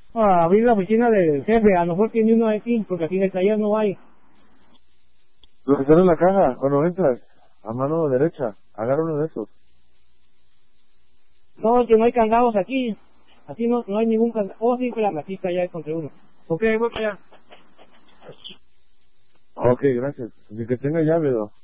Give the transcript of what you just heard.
a abrir la oficina del jefe, a lo mejor tiene uno aquí, porque aquí en el taller no hay. Los que están en la caja, cuando entras, a mano derecha, agarra uno de esos. No, que no hay candados aquí. Aquí no hay ningún candado. Oh, sí, espérame, aquí está, ya encontré uno. Ok, voy para allá. Ok, gracias. Ni que tenga llave, ¿no?